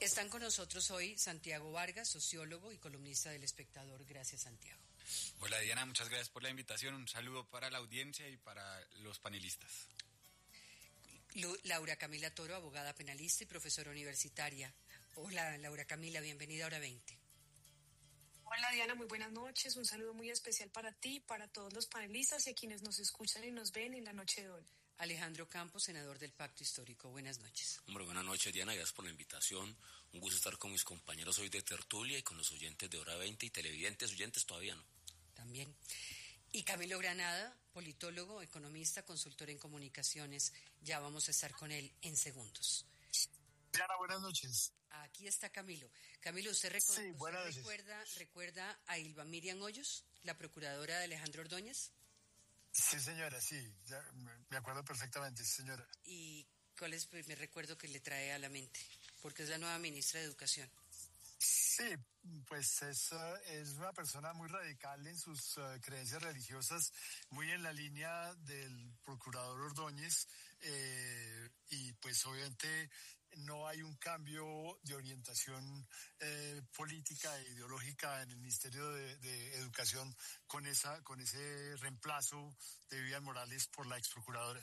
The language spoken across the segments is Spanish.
Están con nosotros hoy Santiago Vargas, sociólogo y columnista del Espectador. Gracias, Santiago. Hola, Diana, muchas gracias por la invitación. Un saludo para la audiencia y para los panelistas. Laura Camila Toro, abogada penalista y profesora universitaria. Hola, Laura Camila, bienvenida a Hora 20. Hola, Diana, muy buenas noches. Un saludo muy especial para ti, para todos los panelistas y a quienes nos escuchan y nos ven en la noche de hoy. Alejandro Campos, senador del Pacto Histórico. Buenas noches. Hombre, buenas noches, Diana. Gracias por la invitación. Un gusto estar con mis compañeros hoy de tertulia y con los oyentes de Hora 20 y televidentes, oyentes todavía no. También. Y Camilo Granada, politólogo, economista, consultor en comunicaciones. Ya vamos a estar con él en segundos. Diana, buenas noches. Aquí está Camilo. Camilo, ¿usted recuerda a Ilva Miriam Hoyos, la procuradora de Alejandro Ordóñez? Sí, señora, sí, ya me acuerdo perfectamente, señora. ¿Y cuál es el primer recuerdo que le trae a la mente? Porque es la nueva ministra de Educación. Sí, pues es una persona muy radical en sus creencias religiosas, muy en la línea del procurador Ordóñez, y pues obviamente no hay un cambio de orientación política e ideológica en el Ministerio de Educación con ese reemplazo de Vivian Morales por la ex procuradora.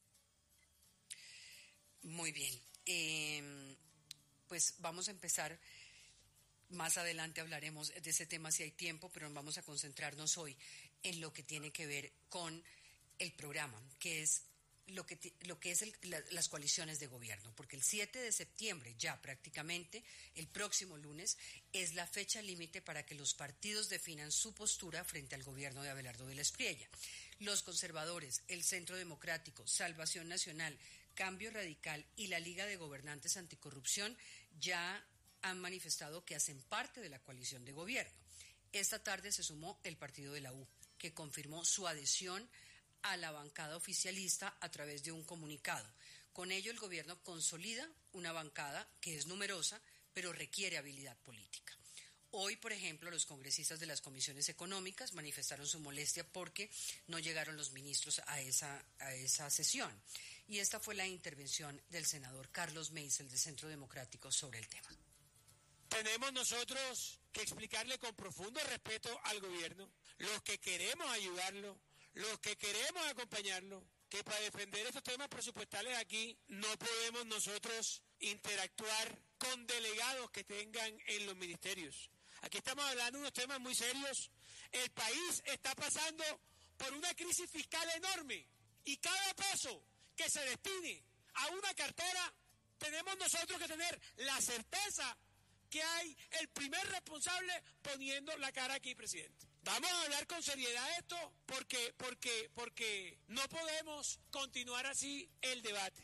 Muy bien, pues vamos a empezar. Más adelante hablaremos de ese tema si hay tiempo, pero vamos a concentrarnos hoy en lo que tiene que ver con el programa, que es las coaliciones de gobierno, porque el 7 de septiembre, ya prácticamente, el próximo lunes, es la fecha límite para que los partidos definan su postura frente al gobierno de Abelardo Vélez Priella. Los conservadores, el Centro Democrático, Salvación Nacional, Cambio Radical y la Liga de Gobernantes Anticorrupción ya han manifestado que hacen parte de la coalición de gobierno. Esta tarde se sumó el partido de la U, que confirmó su adhesión a la bancada oficialista a través de un comunicado. Con ello, el gobierno consolida una bancada que es numerosa, pero requiere habilidad política. Hoy, por ejemplo, los congresistas de las comisiones económicas manifestaron su molestia porque no llegaron los ministros a esa sesión. Y esta fue la intervención del senador Carlos Meisel, del Centro Democrático, sobre el tema. Tenemos nosotros que explicarle con profundo respeto al gobierno, los que queremos ayudarlo, los que queremos acompañarlo, que para defender estos temas presupuestales aquí no podemos nosotros interactuar con delegados que tengan en los ministerios. Aquí estamos hablando de unos temas muy serios. El país está pasando por una crisis fiscal enorme y cada peso que se destine a una cartera tenemos nosotros que tener la certeza que hay el primer responsable poniendo la cara aquí, presidente. Vamos a hablar con seriedad esto porque no podemos continuar así el debate.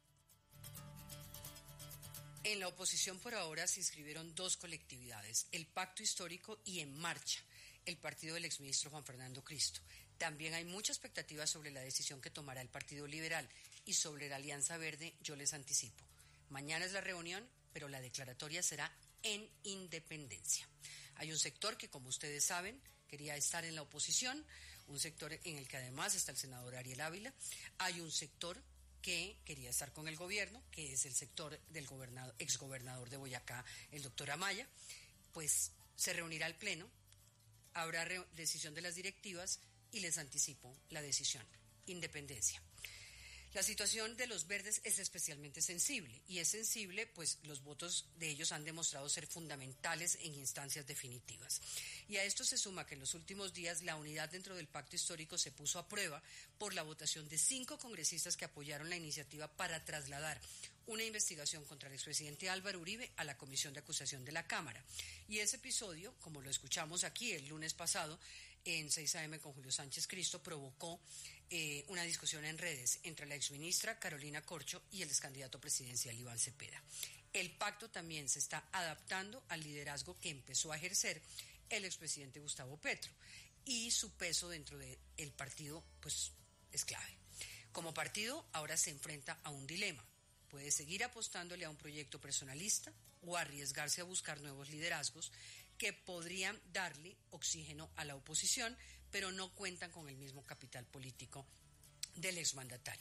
En la oposición por ahora se inscribieron dos colectividades, el Pacto Histórico y En Marcha, el partido del exministro Juan Fernando Cristo. También hay mucha expectativa sobre la decisión que tomará el Partido Liberal y sobre la Alianza Verde, yo les anticipo. Mañana es la reunión, pero la declaratoria será en Independencia. Hay un sector que, como ustedes saben, quería estar en la oposición, un sector en el que además está el senador Ariel Ávila. Hay un sector que quería estar con el gobierno, que es el sector del exgobernador de Boyacá, el doctor Amaya. Pues se reunirá el pleno, habrá decisión de las directivas y les anticipo la decisión, Independencia. La situación de los verdes es especialmente sensible, y es sensible pues los votos de ellos han demostrado ser fundamentales en instancias definitivas. Y a esto se suma que en los últimos días la unidad dentro del Pacto Histórico se puso a prueba por la votación de 5 congresistas que apoyaron la iniciativa para trasladar una investigación contra el expresidente Álvaro Uribe a la Comisión de Acusación de la Cámara. Y ese episodio, como lo escuchamos aquí el lunes pasado en 6 AM con Julio Sánchez Cristo, provocó una discusión en redes entre la exministra Carolina Corcho y el excandidato presidencial Iván Cepeda. El pacto también se está adaptando al liderazgo que empezó a ejercer el expresidente Gustavo Petro, y su peso dentro del partido pues es clave. Como partido ahora se enfrenta a un dilema. Puede seguir apostándole a un proyecto personalista o arriesgarse a buscar nuevos liderazgos que podrían darle oxígeno a la oposición, pero no cuentan con el mismo capital político del exmandatario.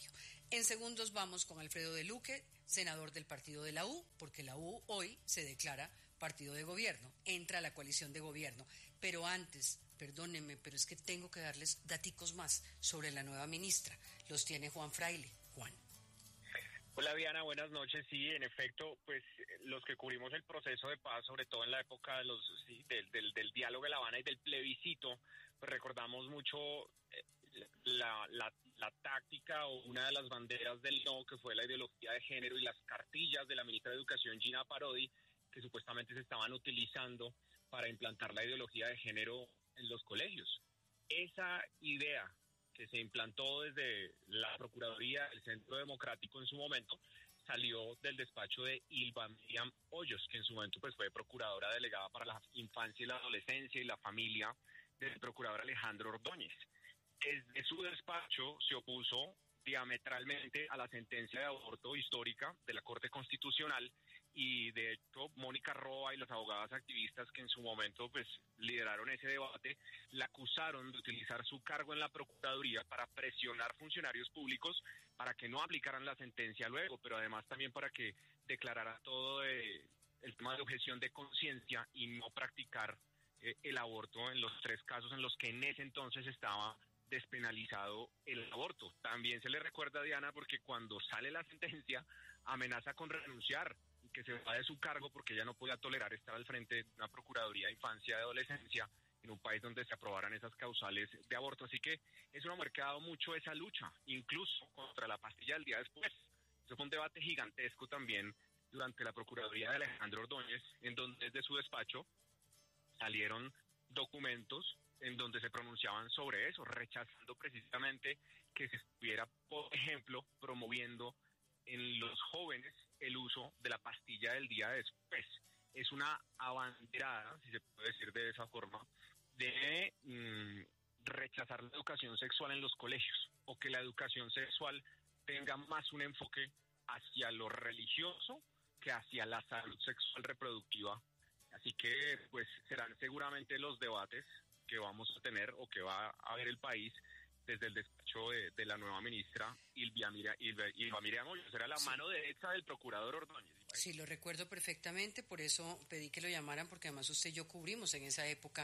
En segundos vamos con Alfredo de Luque, senador del partido de la U, porque la U hoy se declara partido de gobierno, entra a la coalición de gobierno. Pero antes, perdónenme, pero es que tengo que darles daticos más sobre la nueva ministra. Los tiene Juan Fraile. Juan. Hola Diana, buenas noches. Sí, en efecto, pues los que cubrimos el proceso de paz, sobre todo en la época del diálogo de La Habana y del plebiscito, pues recordamos mucho la táctica o una de las banderas del no, que fue la ideología de género y las cartillas de la ministra de Educación, Gina Parodi, que supuestamente se estaban utilizando para implantar la ideología de género en los colegios. Esa idea que se implantó desde la Procuraduría del Centro Democrático en su momento, salió del despacho de Ylva Miriam Hoyos, que en su momento pues fue procuradora delegada para la infancia y la adolescencia y la familia del procurador Alejandro Ordóñez. Desde su despacho se opuso diametralmente a la sentencia de aborto histórica de la Corte Constitucional, y de hecho Mónica Roa y las abogadas activistas que en su momento pues lideraron ese debate la acusaron de utilizar su cargo en la Procuraduría para presionar funcionarios públicos para que no aplicaran la sentencia luego, pero además también para que declarara todo el tema de objeción de conciencia y no practicar el aborto en los 3 casos en los que en ese entonces estaba despenalizado el aborto. También se le recuerda a Diana porque cuando sale la sentencia amenaza con renunciar, que se va de su cargo porque ella no podía tolerar estar al frente de una Procuraduría de Infancia y Adolescencia en un país donde se aprobaran esas causales de aborto. Así que es una mujer que ha dado mucho esa lucha, incluso contra la pastilla del día después. Eso fue un debate gigantesco también durante la Procuraduría de Alejandro Ordóñez, en donde desde su despacho salieron documentos en donde se pronunciaban sobre eso, rechazando precisamente que se estuviera, por ejemplo, promoviendo en los jóvenes el uso de la pastilla del día después. Es una abanderada, si se puede decir de esa forma, de rechazar la educación sexual en los colegios, o que la educación sexual tenga más un enfoque hacia lo religioso que hacia la salud sexual reproductiva. Así que pues serán seguramente los debates que vamos a tener o que va a ver el país desde el despacho de la nueva ministra Ylva Miriam Hoyos. Será la mano derecha del procurador Ordóñez. Sí, lo recuerdo perfectamente, por eso pedí que lo llamaran, porque además usted y yo cubrimos en esa época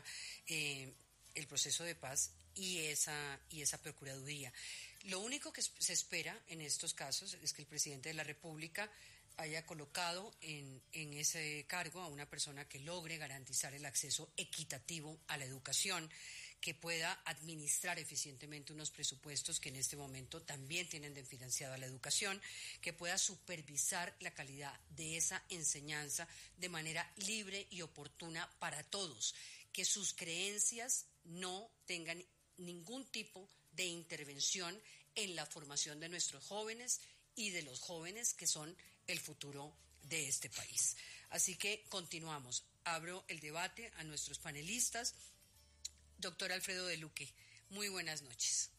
el proceso de paz y esa procuraduría. Lo único que se espera en estos casos es que el presidente de la República haya colocado en ese cargo a una persona que logre garantizar el acceso equitativo a la educación, que pueda administrar eficientemente unos presupuestos que en este momento también tienen financiada la educación, que pueda supervisar la calidad de esa enseñanza de manera libre y oportuna para todos, que sus creencias no tengan ningún tipo de intervención en la formación de nuestros jóvenes y de los jóvenes que son el futuro de este país. Así que continuamos. Abro el debate a nuestros panelistas. Doctor Alfredo de Luque, muy buenas noches.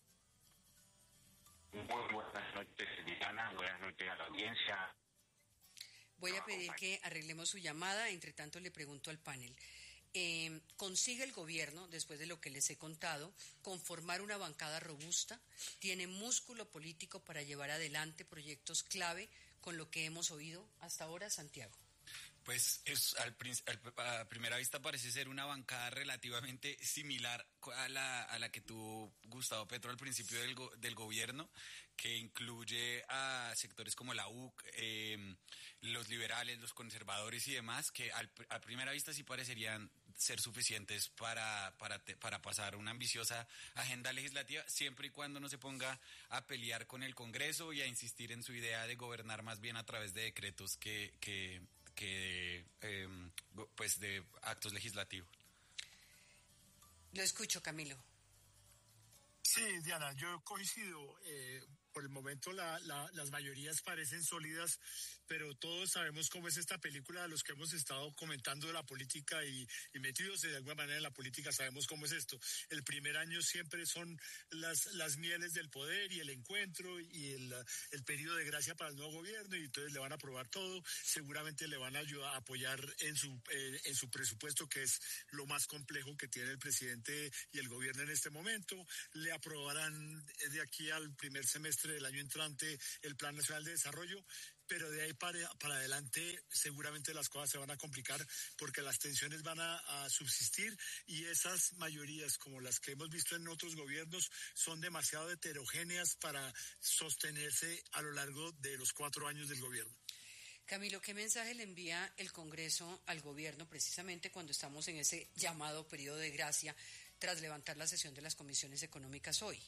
Muy buenas noches, Diana. Buenas noches a la audiencia. Voy a pedir que arreglemos su llamada. Entre tanto, le pregunto al panel. ¿Consigue el gobierno, después de lo que les he contado, conformar una bancada robusta? ¿Tiene músculo político para llevar adelante proyectos clave con lo que hemos oído hasta ahora, Santiago? Pues a primera vista parece ser una bancada relativamente similar a la que tuvo Gustavo Petro al principio del gobierno, que incluye a sectores como la UC, los liberales, los conservadores y demás, que a primera vista sí parecerían ser suficientes para pasar una ambiciosa agenda legislativa, siempre y cuando no se ponga a pelear con el Congreso y a insistir en su idea de gobernar más bien a través de decretos pues de actos legislativos. Lo escucho, Camilo. Sí, Diana, yo coincido. Por el momento las mayorías parecen sólidas, pero todos sabemos cómo es esta película, de los que hemos estado comentando de la política y metidos de alguna manera en la política, sabemos cómo es esto. El primer año siempre son las mieles del poder y el encuentro y el periodo de gracia para el nuevo gobierno, y entonces le van a aprobar todo, seguramente le van a ayudar a apoyar en su presupuesto, que es lo más complejo que tiene el presidente y el gobierno en este momento. Le aprobarán de aquí al primer semestre semestre del año entrante el Plan Nacional de Desarrollo, pero de ahí para adelante seguramente las cosas se van a complicar porque las tensiones van a subsistir y esas mayorías como las que hemos visto en otros gobiernos son demasiado heterogéneas para sostenerse a lo largo de los 4 años del gobierno. Camilo, ¿qué mensaje le envía el Congreso al gobierno precisamente cuando estamos en ese llamado periodo de gracia tras levantar la sesión de las comisiones económicas hoy?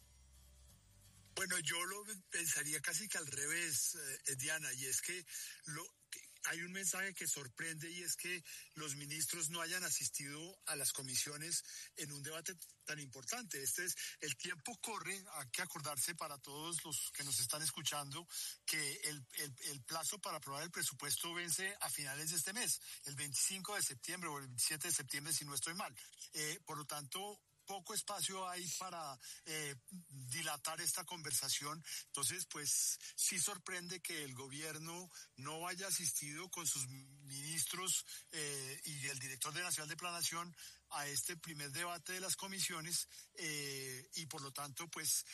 Bueno, yo lo pensaría casi que al revés, Diana, y es que hay un mensaje que sorprende y es que los ministros no hayan asistido a las comisiones en un debate tan importante. El tiempo corre, hay que acordarse para todos los que nos están escuchando que el plazo para aprobar el presupuesto vence a finales de este mes, el 25 de septiembre o el 27 de septiembre si no estoy mal. Por lo tanto, poco espacio hay para dilatar esta conversación. Entonces, pues sí sorprende que el gobierno no haya asistido con sus ministros y el director nacional de Planación a este primer debate de las comisiones y por lo tanto, pues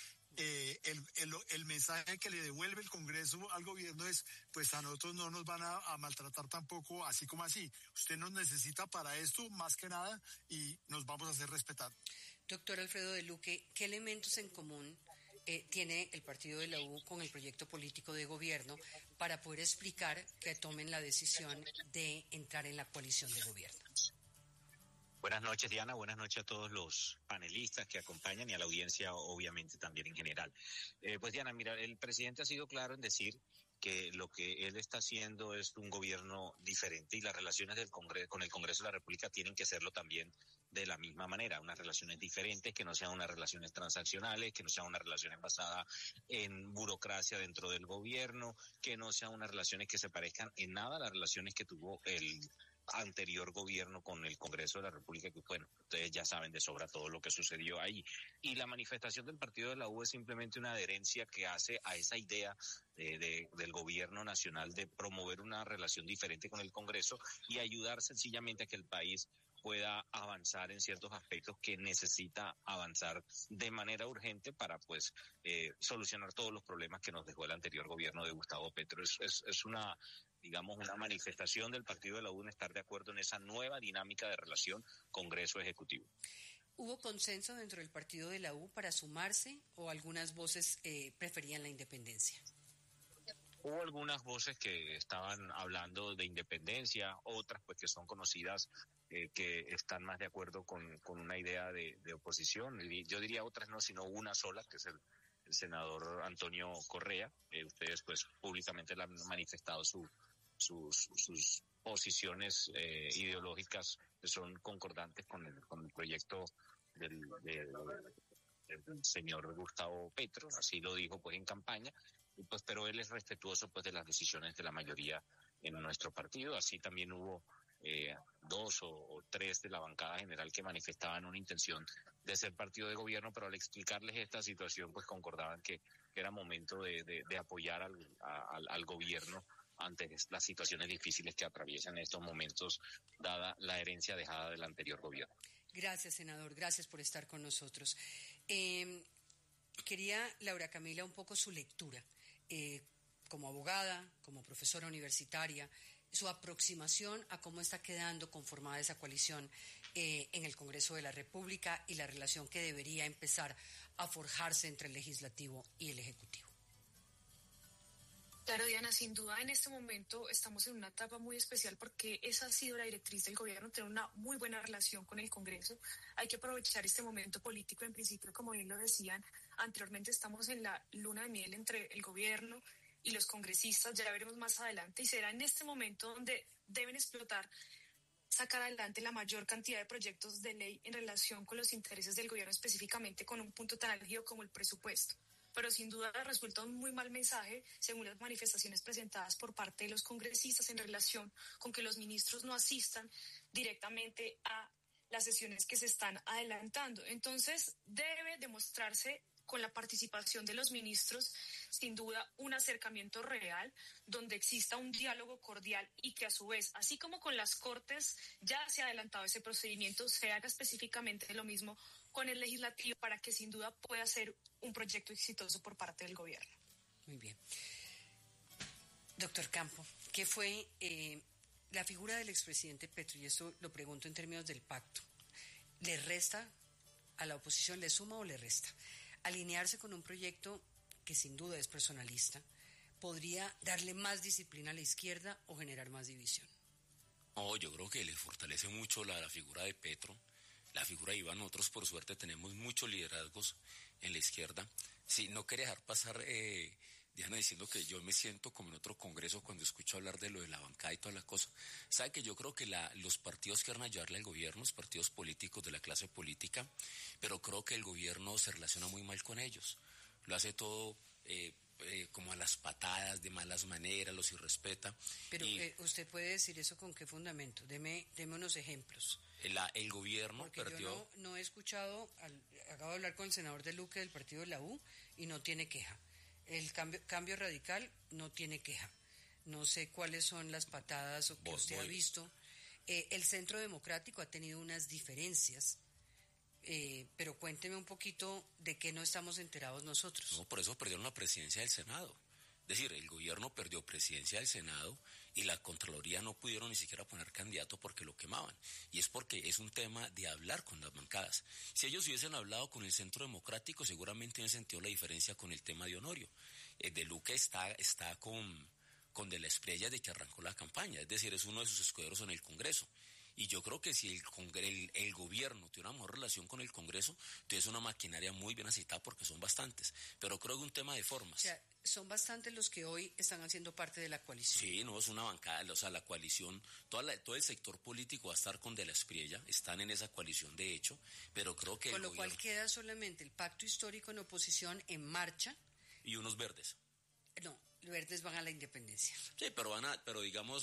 el mensaje que le devuelve el Congreso al gobierno es, pues a nosotros no nos van a maltratar tampoco así como así. Usted nos necesita para esto más que nada y nos vamos a hacer respetar. Doctor Alfredo de Luque, ¿qué elementos en común tiene el partido de la U con el proyecto político de gobierno para poder explicar que tomen la decisión de entrar en la coalición de gobierno? Buenas noches, Diana. Buenas noches a todos los panelistas que acompañan y a la audiencia, obviamente, también en general. Pues, Diana, mira, el presidente ha sido claro en decir que lo que él está haciendo es un gobierno diferente y las relaciones del Congreso con el Congreso de la República tienen que serlo también de la misma manera, unas relaciones diferentes, que no sean unas relaciones transaccionales, que no sean unas relaciones basadas en burocracia dentro del gobierno, que no sean unas relaciones que se parezcan en nada a las relaciones que tuvo el anterior gobierno con el Congreso de la República, que bueno, ustedes ya saben de sobra todo lo que sucedió ahí. Y la manifestación del partido de la U es simplemente una adherencia que hace a esa idea del gobierno nacional de promover una relación diferente con el Congreso y ayudar sencillamente a que el país pueda avanzar en ciertos aspectos que necesita avanzar de manera urgente para pues solucionar todos los problemas que nos dejó el anterior gobierno de Gustavo Petro. Es una, digamos, una manifestación del partido de la U en estar de acuerdo en esa nueva dinámica de relación Congreso-Ejecutivo. ¿Hubo consenso dentro del partido de la U para sumarse o algunas voces preferían la independencia? Hubo algunas voces que estaban hablando de independencia, otras pues que son conocidas que están más de acuerdo con una idea de oposición. Yo diría otras no, sino una sola, que es el senador Antonio Correa. Ustedes pues públicamente le han manifestado sus posiciones ideológicas que son concordantes con el proyecto del señor Gustavo Petro, así lo dijo pues en campaña, y pues pero él es respetuoso pues de las decisiones de la mayoría en nuestro partido. Así también hubo 2 o 3 de la bancada general que manifestaban una intención de ser partido de gobierno, pero al explicarles esta situación pues concordaban que era momento de apoyar al gobierno ante las situaciones difíciles que atraviesan en estos momentos, dada la herencia dejada del anterior gobierno. Gracias, senador. Gracias por estar con nosotros. Quería, Laura Camila, un poco su lectura como abogada, como profesora universitaria, su aproximación a cómo está quedando conformada esa coalición en el Congreso de la República y la relación que debería empezar a forjarse entre el Legislativo y el Ejecutivo. Claro, Diana, sin duda en este momento estamos en una etapa muy especial porque esa ha sido la directriz del gobierno, tener una muy buena relación con el Congreso. Hay que aprovechar este momento político. En principio, como bien lo decían anteriormente, estamos en la luna de miel entre el gobierno y los congresistas, ya veremos más adelante, y será en este momento donde deben explotar, sacar adelante la mayor cantidad de proyectos de ley en relación con los intereses del gobierno, específicamente con un punto tan álgido como el presupuesto. Pero sin duda resulta un muy mal mensaje, según las manifestaciones presentadas por parte de los congresistas en relación con que los ministros no asistan directamente a las sesiones que se están adelantando. Entonces, debe demostrarse con la participación de los ministros, sin duda un acercamiento real, donde exista un diálogo cordial y que a su vez, así como con las Cortes ya se ha adelantado ese procedimiento, se haga específicamente lo mismo con el legislativo para que sin duda pueda ser un proyecto exitoso por parte del gobierno. Muy bien. Doctor Campo, ¿qué fue la figura del expresidente Petro? Y esto lo pregunto en términos del pacto. ¿Le resta a la oposición, le suma o le resta? Alinearse con un proyecto que sin duda es personalista, ¿podría darle más disciplina a la izquierda o generar más división? No, yo creo que le fortalece mucho la figura de Petro, la figura de Iván. Nosotros por suerte tenemos muchos liderazgos en la izquierda. Sí, no quería dejar pasar, Diana, diciendo que yo me siento como en otro congreso cuando escucho hablar de lo de la bancada y toda la cosa. ¿Sabe que yo creo que los partidos quieren ayudarle al gobierno, los partidos políticos de la clase política, pero creo que el gobierno se relaciona muy mal con ellos? Lo hace todo como a las patadas, de malas maneras, los irrespeta. Pero usted puede decir eso con qué fundamento. Deme unos ejemplos. El gobierno porque perdió. Yo no he escuchado, acabo de hablar con el senador de Luque del partido de la U y no tiene queja. El cambio radical no tiene queja. No sé cuáles son las patadas que usted ha visto. El Centro Democrático ha tenido unas diferencias, pero cuénteme un poquito de qué no estamos enterados nosotros. No, por eso perdieron la presidencia del Senado. Es decir, el gobierno perdió presidencia del Senado y la Contraloría no pudieron ni siquiera poner candidato porque lo quemaban. Y es porque es un tema de hablar con las bancadas. Si ellos hubiesen hablado con el Centro Democrático, seguramente hubiesen sentido la diferencia con el tema de Honorio. De Luque está con De la Espriella de que arrancó la campaña. Es decir, es uno de sus escuderos en el Congreso. Y yo creo que si el gobierno tiene una mejor relación con el Congreso, tiene una maquinaria muy bien aceitada porque son bastantes. Pero creo que es un tema de formas. O sea, son bastantes los que hoy están haciendo parte de la coalición. Sí, no, es una bancada, o sea, la coalición, todo el sector político va a estar con De la Espriella, están en esa coalición de hecho, pero creo que con lo cual queda solamente el pacto histórico en oposición en marcha. Y unos verdes. No, los verdes van a la independencia. Sí, pero digamos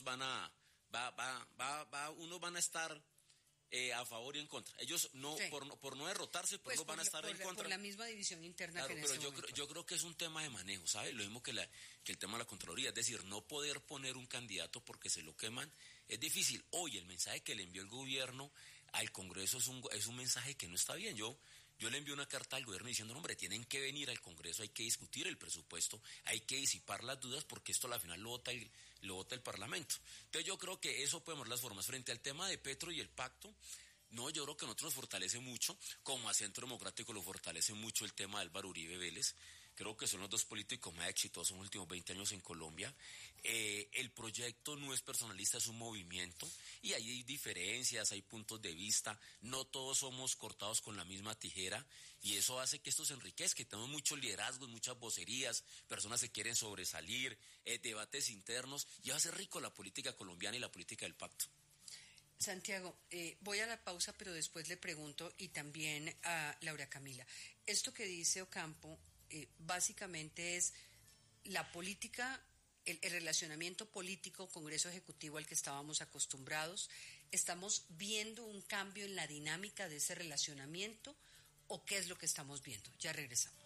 unos van a estar a favor y en contra. Ellos no, sí, por no derrotarse, pues unos van a estar en contra. Por la misma división interna, claro, que en pero este momento. Yo creo que es un tema de manejo, ¿sabes? Lo mismo que el tema de la Contraloría, es decir, no poder poner un candidato porque se lo queman es difícil. Hoy el mensaje que le envió el gobierno al Congreso es un mensaje que no está bien. Yo le envié una carta al gobierno diciendo, hombre, tienen que venir al Congreso, hay que discutir el presupuesto, hay que disipar las dudas porque esto al final lo vota el Parlamento. Entonces yo creo que eso podemos las formas. Frente al tema de Petro y el pacto, no, yo creo que a nosotros nos fortalece mucho, como a Centro Democrático lo fortalece mucho el tema de Álvaro Uribe Vélez. Creo que son los dos políticos más exitosos en los últimos 20 años en Colombia. El proyecto no es personalista, es un movimiento y ahí hay diferencias, hay puntos de vista, no todos somos cortados con la misma tijera y eso hace que esto se enriquezca, que tenemos muchos liderazgos, muchas vocerías, personas que quieren sobresalir, debates internos y va a ser rico la política colombiana y la política del pacto. Santiago, voy a la pausa, pero después le pregunto y también a Laura Camila. Esto que dice Ocampo básicamente es la política, el relacionamiento político Congreso Ejecutivo al que estábamos acostumbrados. ¿Estamos viendo un cambio en la dinámica de ese relacionamiento o qué es lo que estamos viendo? Ya regresamos.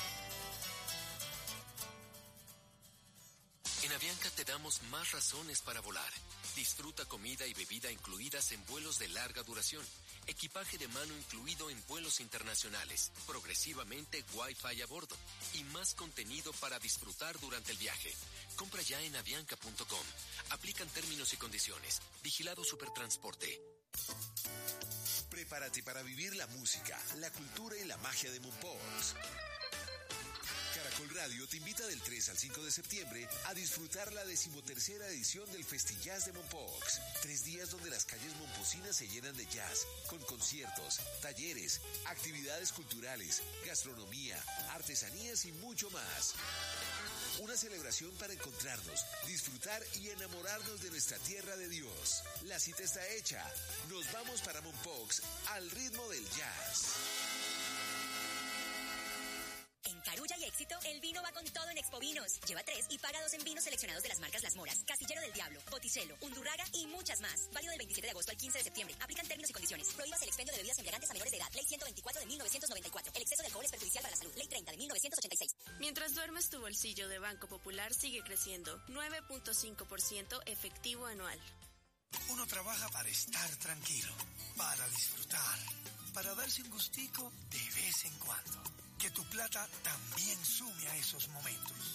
En Avianca te damos más razones para volar. Disfruta comida y bebida incluidas en vuelos de larga duración. Equipaje de mano incluido en vuelos internacionales. Progresivamente Wi-Fi a bordo. Y más contenido para disfrutar durante el viaje. Compra ya en avianca.com. Aplican términos y condiciones. Vigilado Supertransporte. Prepárate para vivir la música, la cultura y la magia de Mompox. Caracol Radio te invita del 3 al 5 de septiembre a disfrutar la 13ª edición del Festillas de Mompox. 3 días donde las calles momposinas se llenan de jazz, con conciertos, talleres, actividades culturales, gastronomía, artesanías y mucho más. Una celebración para encontrarnos, disfrutar y enamorarnos de nuestra tierra de Dios. La cita está hecha. Nos vamos para Mompox al ritmo del jazz. En Carulla y Éxito éxito, el vino va con todo en Expovinos. Lleva 3 y paga 2 en vinos seleccionados de las marcas Las Moras, Casillero del Diablo, Botticello, Undurraga y muchas más. Válido del 27 de agosto al 15 de septiembre. Aplican términos y condiciones. Prohíbas el expendio de bebidas embriagantes a menores de edad. Ley 124 de 1994. El exceso de alcohol es perjudicial para la salud. Ley 30 de 1986. Mientras duermes, tu bolsillo de Banco Popular sigue creciendo. 9.5% efectivo anual. Uno trabaja para estar tranquilo, para disfrutar, para darse un gustico de vez en cuando. Que tu plata también sume a esos momentos.